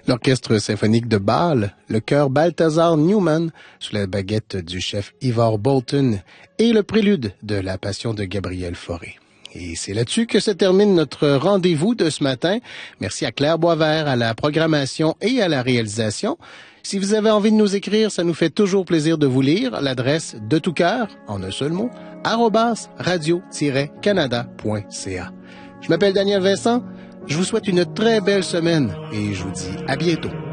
L'orchestre symphonique de Bâle, le chœur Balthazar Newman, sous la baguette du chef Ivar Bolton, et le prélude de La Passion de Gabriel Fauré. Et c'est là-dessus que se termine notre rendez-vous de ce matin. Merci à Claire Boisvert à la programmation et à la réalisation. Si vous avez envie de nous écrire, ça nous fait toujours plaisir de vous lire. L'adresse de tout cœur, en un seul mot, @radio-canada.ca. Je m'appelle Daniel Vincent. Je vous souhaite une très belle semaine et je vous dis à bientôt.